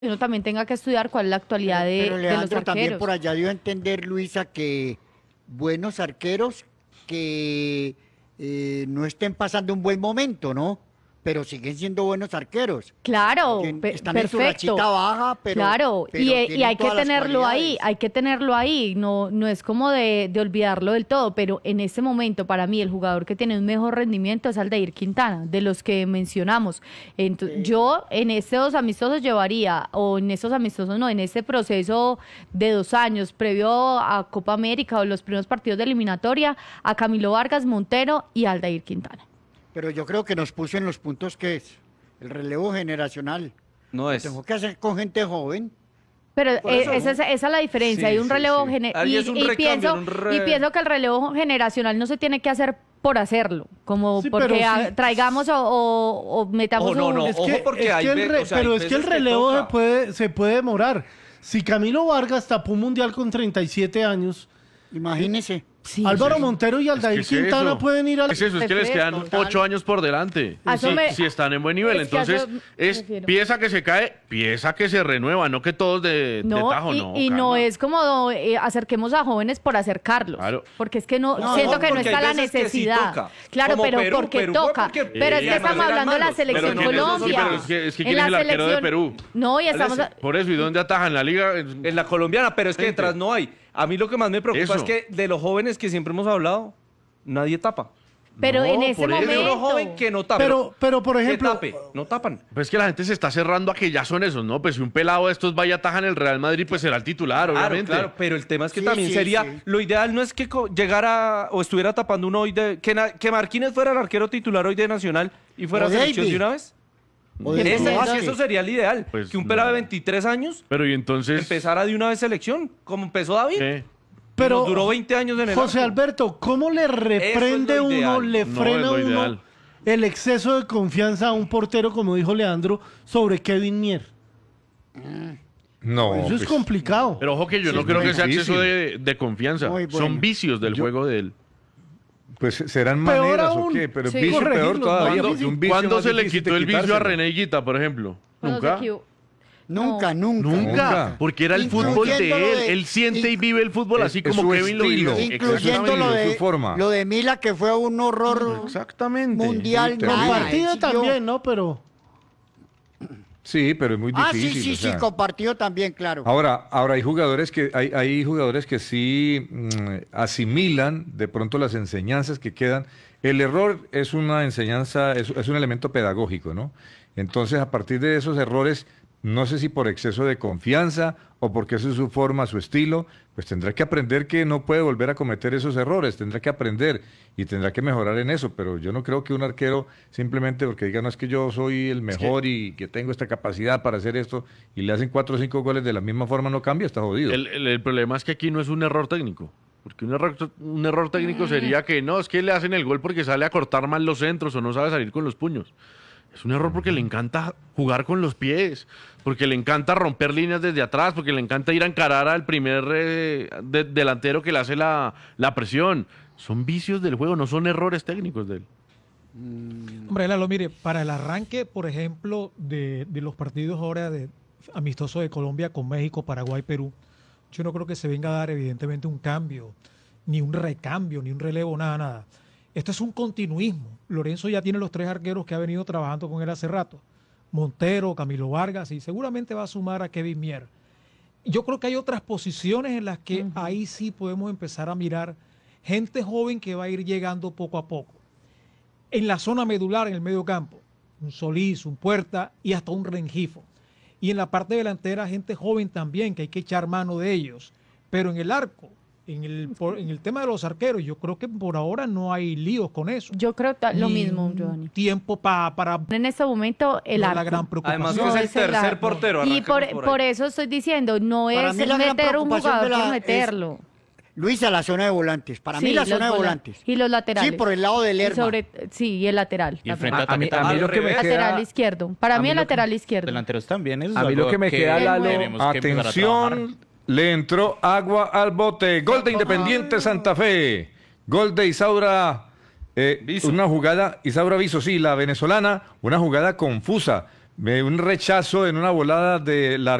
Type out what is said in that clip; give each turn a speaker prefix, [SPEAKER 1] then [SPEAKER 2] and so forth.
[SPEAKER 1] uno también tenga que estudiar cuál es la actualidad
[SPEAKER 2] Pero
[SPEAKER 1] de los
[SPEAKER 2] Leandro también
[SPEAKER 1] arqueros.
[SPEAKER 2] por allá dio a entender, Luisa, que buenos arqueros que no estén pasando un buen momento, ¿no? Pero siguen siendo buenos arqueros.
[SPEAKER 1] Claro,
[SPEAKER 2] Están en su
[SPEAKER 1] perfecto.
[SPEAKER 2] rachita baja, pero,
[SPEAKER 1] Claro,
[SPEAKER 2] pero
[SPEAKER 1] y
[SPEAKER 2] tienen
[SPEAKER 1] hay que
[SPEAKER 2] todas las
[SPEAKER 1] tenerlo ahí,
[SPEAKER 2] cualidades.
[SPEAKER 1] hay que tenerlo ahí, no es como de olvidarlo del todo, pero en este momento para mí el jugador que tiene un mejor rendimiento es Aldair Quintana, de los que mencionamos. Yo en estos amistosos llevaría, o en estos amistosos no, en este proceso de 2 años previo a Copa América o los primeros partidos de eliminatoria, a Camilo Vargas, Montero y Aldair Quintana.
[SPEAKER 2] Pero yo creo que nos puso en los puntos que es el relevo generacional.
[SPEAKER 3] No
[SPEAKER 2] Lo
[SPEAKER 3] es.
[SPEAKER 2] tengo que hacer con gente joven.
[SPEAKER 1] Pero
[SPEAKER 3] Por eso,
[SPEAKER 1] esa es la diferencia,
[SPEAKER 3] Sí,
[SPEAKER 1] hay un
[SPEAKER 3] sí,
[SPEAKER 1] relevo
[SPEAKER 3] sí.
[SPEAKER 1] generacional
[SPEAKER 3] Ahí es un recambio,
[SPEAKER 1] y pienso que el relevo generacional no se tiene que hacer por hacerlo, como
[SPEAKER 4] Sí,
[SPEAKER 1] porque
[SPEAKER 4] pero sí.
[SPEAKER 1] traigamos o metamos
[SPEAKER 3] No, no,
[SPEAKER 1] un...
[SPEAKER 3] ojo, porque hay
[SPEAKER 4] pero
[SPEAKER 3] hay
[SPEAKER 4] es que el
[SPEAKER 3] veces
[SPEAKER 4] relevo
[SPEAKER 3] toca.
[SPEAKER 4] se puede demorar. Si Camilo Vargas tapó un mundial con 37 años,
[SPEAKER 2] Imagínese.
[SPEAKER 1] Sí.
[SPEAKER 4] Álvaro Montero y Aldair
[SPEAKER 5] ¿qué es
[SPEAKER 4] Quintana
[SPEAKER 5] eso?
[SPEAKER 4] pueden ir al...
[SPEAKER 5] Es eso, es que les quedan
[SPEAKER 2] Total.
[SPEAKER 5] 8 años por delante.
[SPEAKER 1] A eso
[SPEAKER 5] Si están en buen nivel.
[SPEAKER 1] es que a
[SPEAKER 5] Entonces,
[SPEAKER 1] eso
[SPEAKER 5] es
[SPEAKER 1] refiero.
[SPEAKER 5] pieza que se cae, pieza que se renueva, no que todos de
[SPEAKER 1] No,
[SPEAKER 5] tajo,
[SPEAKER 1] y,
[SPEAKER 5] no.
[SPEAKER 1] y no
[SPEAKER 5] calma.
[SPEAKER 1] es como acerquemos a jóvenes por acercarlos,
[SPEAKER 5] Claro.
[SPEAKER 1] porque es que no,
[SPEAKER 2] No,
[SPEAKER 1] siento que no
[SPEAKER 3] porque
[SPEAKER 1] está
[SPEAKER 3] hay
[SPEAKER 1] la
[SPEAKER 3] veces que sí
[SPEAKER 1] necesidad.
[SPEAKER 3] toca.
[SPEAKER 1] Claro,
[SPEAKER 3] Como
[SPEAKER 1] pero
[SPEAKER 3] Perú,
[SPEAKER 1] porque
[SPEAKER 3] Perú fue
[SPEAKER 1] toca.
[SPEAKER 3] porque-
[SPEAKER 1] Pero es que
[SPEAKER 3] además
[SPEAKER 1] estamos
[SPEAKER 3] eran
[SPEAKER 1] hablando de la
[SPEAKER 3] malos.
[SPEAKER 1] selección
[SPEAKER 5] Pero ¿quién es-
[SPEAKER 1] Colombia.
[SPEAKER 5] sí, pero es que
[SPEAKER 1] En
[SPEAKER 5] ¿quién
[SPEAKER 1] la
[SPEAKER 5] es el arquero de
[SPEAKER 1] selección-
[SPEAKER 5] Perú?
[SPEAKER 1] No, y estamos...
[SPEAKER 5] Por eso, ¿y dónde atajan la liga?
[SPEAKER 3] En la colombiana, pero es que
[SPEAKER 5] Gente.
[SPEAKER 3] detrás no hay. A mí lo que más me preocupa
[SPEAKER 5] Eso.
[SPEAKER 3] es que de los jóvenes que siempre hemos hablado, nadie tapa.
[SPEAKER 1] Pero
[SPEAKER 5] No,
[SPEAKER 1] en ese
[SPEAKER 5] por eso.
[SPEAKER 3] Hay
[SPEAKER 1] momento...
[SPEAKER 3] uno joven que no tapa.
[SPEAKER 4] Pero, por
[SPEAKER 3] que
[SPEAKER 4] ejemplo,
[SPEAKER 3] tape, no tapan.
[SPEAKER 5] Pues es que la gente se está cerrando a que ya son esos, ¿no? Pues si un pelado de estos vaya a atajar en el Real Madrid, pues será el titular,
[SPEAKER 3] Claro,
[SPEAKER 5] obviamente.
[SPEAKER 3] claro, pero el tema es que
[SPEAKER 2] Sí,
[SPEAKER 3] también
[SPEAKER 2] sí,
[SPEAKER 3] sería,
[SPEAKER 2] sí.
[SPEAKER 3] lo ideal no es que llegara o estuviera tapando uno hoy que Marquínez fuera el arquero titular hoy de Nacional y fuera
[SPEAKER 2] O
[SPEAKER 3] selección
[SPEAKER 2] David.
[SPEAKER 3] de una vez.
[SPEAKER 2] O de
[SPEAKER 1] Ese-
[SPEAKER 2] Vázquez.
[SPEAKER 3] Eso sería el ideal,
[SPEAKER 5] Pues
[SPEAKER 3] que un
[SPEAKER 5] no.
[SPEAKER 3] pelado de 23 años
[SPEAKER 5] Pero y entonces...
[SPEAKER 3] empezara de una vez selección, como empezó David.
[SPEAKER 5] ¿qué?
[SPEAKER 4] pero
[SPEAKER 3] Nos duró 20 años en el
[SPEAKER 4] José
[SPEAKER 3] arco.
[SPEAKER 4] Alberto, ¿cómo le reprende
[SPEAKER 3] lo
[SPEAKER 4] uno,
[SPEAKER 3] ideal.
[SPEAKER 4] le
[SPEAKER 5] No,
[SPEAKER 4] frena
[SPEAKER 5] es lo
[SPEAKER 4] uno
[SPEAKER 5] ideal.
[SPEAKER 4] el exceso de confianza a un portero, como dijo Leandro, sobre Kevin Mier?
[SPEAKER 6] No,
[SPEAKER 4] Eso es
[SPEAKER 6] pues,
[SPEAKER 4] complicado.
[SPEAKER 5] Pero ojo que yo
[SPEAKER 6] Sí,
[SPEAKER 5] no
[SPEAKER 6] es
[SPEAKER 5] creo
[SPEAKER 6] muy
[SPEAKER 5] que sea
[SPEAKER 6] difícil.
[SPEAKER 5] exceso de confianza.
[SPEAKER 2] Muy bueno.
[SPEAKER 5] Son vicios del
[SPEAKER 6] Yo-
[SPEAKER 5] juego de él.
[SPEAKER 6] pues serán
[SPEAKER 4] Peor
[SPEAKER 6] maneras
[SPEAKER 4] aún.
[SPEAKER 6] o qué, pero
[SPEAKER 1] Sí.
[SPEAKER 6] vicio peor
[SPEAKER 4] Corregirlo,
[SPEAKER 6] todavía.
[SPEAKER 4] ¿cuándo-
[SPEAKER 6] porque un vicio
[SPEAKER 5] ¿Cuándo
[SPEAKER 6] más
[SPEAKER 5] se le
[SPEAKER 6] difícil
[SPEAKER 5] quitó
[SPEAKER 6] de
[SPEAKER 5] el vicio a
[SPEAKER 6] quitárselo.
[SPEAKER 5] René Higuita, por ejemplo?
[SPEAKER 1] cuando se
[SPEAKER 5] ¿Nunca?
[SPEAKER 1] equivo-
[SPEAKER 2] Nunca,
[SPEAKER 1] No.
[SPEAKER 2] nunca.
[SPEAKER 6] Nunca.
[SPEAKER 5] Porque era el fútbol
[SPEAKER 2] Incluyendo
[SPEAKER 5] de
[SPEAKER 2] lo
[SPEAKER 5] él.
[SPEAKER 2] de-
[SPEAKER 5] Él siente y vive el fútbol
[SPEAKER 6] Es-
[SPEAKER 5] así
[SPEAKER 6] es
[SPEAKER 5] como
[SPEAKER 6] su
[SPEAKER 5] Kevin lo
[SPEAKER 6] estilo.
[SPEAKER 5] vive.
[SPEAKER 2] Incluyendo lo
[SPEAKER 6] Exactamente,
[SPEAKER 2] de,
[SPEAKER 6] su forma.
[SPEAKER 2] lo de Mila, que fue un horror
[SPEAKER 5] Exactamente.
[SPEAKER 2] mundial.
[SPEAKER 6] Sí,
[SPEAKER 2] nada,
[SPEAKER 4] Compartido
[SPEAKER 2] él siguió-
[SPEAKER 4] también, ¿no? Pero
[SPEAKER 6] Sí, pero es muy
[SPEAKER 2] Ah,
[SPEAKER 6] difícil.
[SPEAKER 2] sí, sí,
[SPEAKER 6] o sea.
[SPEAKER 2] sí, compartido también, claro.
[SPEAKER 6] Ahora hay jugadores que hay jugadores que sí asimilan de pronto las enseñanzas que quedan. El error es una enseñanza, es un elemento pedagógico, ¿no? Entonces, a partir de esos errores, no sé si por exceso de confianza o porque eso es su forma, su estilo, pues tendrá que aprender que no puede volver a cometer esos errores, tendrá que aprender y tendrá que mejorar en eso, pero yo no creo que un arquero simplemente porque diga, no es que yo soy el mejor y que tengo esta capacidad para hacer esto y le hacen 4 o 5 goles de la misma forma, no cambia, está jodido.
[SPEAKER 5] El problema es que aquí no es un error técnico. Porque un error técnico sería que no, es que le hacen el gol porque sale a cortar mal los centros o no sabe salir con los puños. Es un error porque le encanta jugar con los pies, porque le encanta romper líneas desde atrás, porque le encanta ir a encarar al primer delantero que le hace la presión. Son vicios del juego, no son errores técnicos de él.
[SPEAKER 7] Hombre, Lalo, mire, para el arranque, por ejemplo, de los partidos ahora de amistosos de Colombia con México, Paraguay, Perú, yo no creo que se venga a dar evidentemente un cambio, ni un recambio, ni un relevo, nada, nada. Esto es un continuismo. Lorenzo ya tiene los 3 arqueros que ha venido trabajando con él hace rato. Montero, Camilo Vargas, y seguramente va a sumar a Kevin Mier. Yo creo que hay otras posiciones en las que ahí sí podemos empezar a mirar gente joven que va a ir llegando poco a poco. En la zona medular, en el medio campo, un Solís, un Puerta y hasta un Rengifo. Y en la parte delantera, gente joven también, que hay que echar mano de ellos. Pero en el arco, en el tema de los arqueros, yo creo que por ahora no hay líos con eso.
[SPEAKER 1] Yo creo lo
[SPEAKER 7] Ni
[SPEAKER 1] mismo,
[SPEAKER 7] un
[SPEAKER 1] Giovanni.
[SPEAKER 7] tiempo para
[SPEAKER 1] En este momento, el
[SPEAKER 7] no es
[SPEAKER 1] arco.
[SPEAKER 7] la gran preocupación.
[SPEAKER 3] Además que
[SPEAKER 1] No,
[SPEAKER 3] es el
[SPEAKER 1] es el
[SPEAKER 3] tercer
[SPEAKER 1] arco.
[SPEAKER 3] portero.
[SPEAKER 1] Y
[SPEAKER 3] arranquemos
[SPEAKER 1] por,
[SPEAKER 3] ahí.
[SPEAKER 1] por eso estoy diciendo, no
[SPEAKER 2] Para
[SPEAKER 1] es
[SPEAKER 2] mí la gran
[SPEAKER 1] meter un
[SPEAKER 2] preocupación
[SPEAKER 1] jugador
[SPEAKER 2] de
[SPEAKER 1] por
[SPEAKER 2] la-
[SPEAKER 1] meterlo.
[SPEAKER 2] Luisa, la zona de volantes. Para mí
[SPEAKER 1] Sí,
[SPEAKER 2] la
[SPEAKER 1] los
[SPEAKER 2] zona de
[SPEAKER 1] volan-
[SPEAKER 2] volantes.
[SPEAKER 1] Y los laterales.
[SPEAKER 2] Sí, por el lado del
[SPEAKER 1] Y
[SPEAKER 2] Lerma.
[SPEAKER 1] sí, y el lateral.
[SPEAKER 8] Y el
[SPEAKER 1] también.
[SPEAKER 8] frente
[SPEAKER 6] A mí,
[SPEAKER 8] ataque
[SPEAKER 6] a mí lo
[SPEAKER 3] al
[SPEAKER 6] que me
[SPEAKER 3] revés.
[SPEAKER 1] Lateral
[SPEAKER 6] queda,
[SPEAKER 1] izquierdo. Para
[SPEAKER 6] a
[SPEAKER 1] mí
[SPEAKER 6] mí
[SPEAKER 1] el
[SPEAKER 6] lo
[SPEAKER 1] lateral izquierdo.
[SPEAKER 8] Delanteros también. Eso es
[SPEAKER 6] a mí lo
[SPEAKER 8] algo
[SPEAKER 6] que me queda, Lalo,
[SPEAKER 8] tenemos que empezar a trabajar.
[SPEAKER 6] atención, le entró agua al bote. Gol de Independiente Santa Fe. Gol de Isaura.
[SPEAKER 3] Viso.
[SPEAKER 6] Una jugada, Isaura Viso, sí, la venezolana, una jugada confusa. Un rechazo en una volada de la